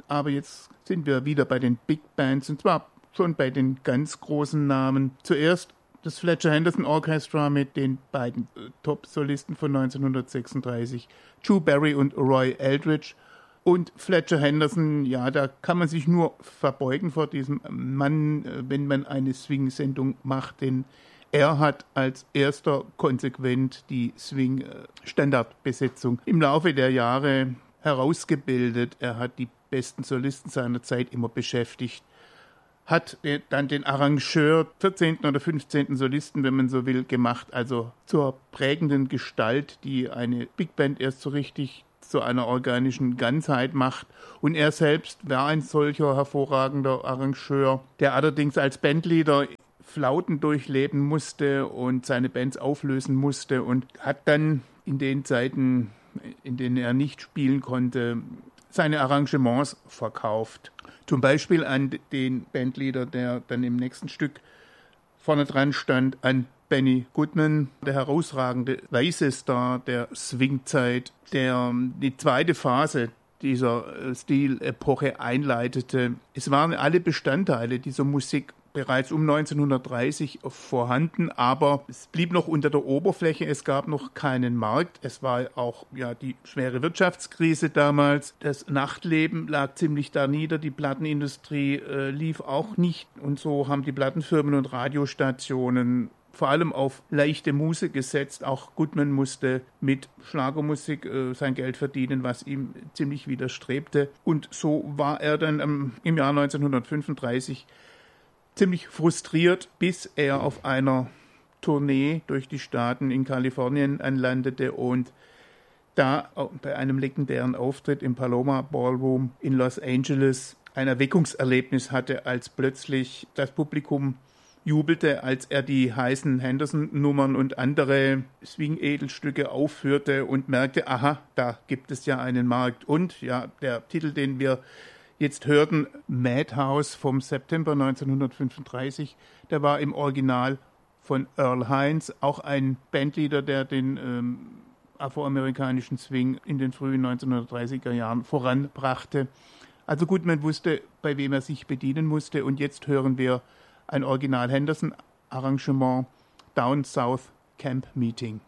aber jetzt sind wir wieder bei den Big Bands und zwar schon bei den ganz großen Namen. Zuerst das Fletcher Henderson Orchestra mit den beiden Top-Solisten von 1936, Drew Barry und Roy Eldridge. Und Fletcher Henderson, ja, da kann man sich nur verbeugen vor diesem Mann, wenn man eine Swing-Sendung macht, denn er hat als erster konsequent die Swing-Standardbesetzung im Laufe der Jahre herausgebildet. Er hat die besten Solisten seiner Zeit immer beschäftigt, hat dann den Arrangeur, 14. oder 15. Solisten, wenn man so will, gemacht, also zur prägenden Gestalt, die eine Big Band erst so richtig zu einer organischen Ganzheit macht. Und er selbst war ein solcher hervorragender Arrangeur, der allerdings als Bandleader Flauten durchleben musste und seine Bands auflösen musste und hat dann in den Zeiten, in denen er nicht spielen konnte, seine Arrangements verkauft. Zum Beispiel an den Bandleader, der dann im nächsten Stück vorne dran stand, an Benny Goodman, der herausragende weiße Star der Swingzeit, der die zweite Phase dieser Stilepoche einleitete. Es waren alle Bestandteile dieser Musik bereits um 1930 vorhanden, aber es blieb noch unter der Oberfläche, es gab noch keinen Markt, es war auch die schwere Wirtschaftskrise damals, das Nachtleben lag ziemlich da nieder, die Plattenindustrie lief auch nicht und so haben die Plattenfirmen und Radiostationen vor allem auf leichte Musik gesetzt. Auch Goodman musste mit Schlagermusik sein Geld verdienen, was ihm ziemlich widerstrebte. Und so war er dann im Jahr 1935 ziemlich frustriert, bis er auf einer Tournee durch die Staaten in Kalifornien anlandete und da bei einem legendären Auftritt im Paloma Ballroom in Los Angeles ein Erweckungserlebnis hatte, als plötzlich das Publikum jubelte, als er die heißen Henderson-Nummern und andere Swing-Edelstücke aufführte und merkte, aha, da gibt es ja einen Markt. Und der Titel, den wir jetzt hörten, Madhouse vom September 1935, der war im Original von Earl Hines, auch ein Bandleader, der den afroamerikanischen Swing in den frühen 1930er Jahren voranbrachte. Also Goodman wusste, bei wem er sich bedienen musste und jetzt hören wir ein Original Henderson-Arrangement, Down South Camp Meeting.